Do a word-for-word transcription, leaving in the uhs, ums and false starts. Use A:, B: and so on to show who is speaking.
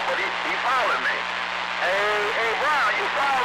A: but he, he followed me. Hey, hey, Brown, you follow